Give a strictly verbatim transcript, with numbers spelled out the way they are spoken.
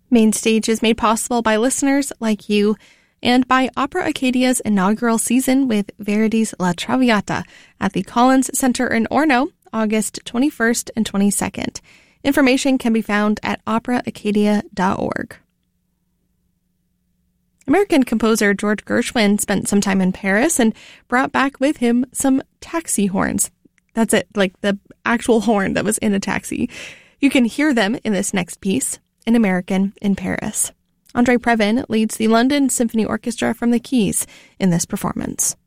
Main Stage is made possible by listeners like you and by Opera Acadia's inaugural season with Verdi's La Traviata at the Collins Center in Orono, August twenty-first and twenty-second. Information can be found at opera acadia dot org. American composer George Gershwin spent some time in Paris and brought back with him some taxi horns. That's it, like the actual horn that was in a taxi. You can hear them in this next piece, An American in Paris. Andre Previn leads the London Symphony Orchestra from the keys in this performance.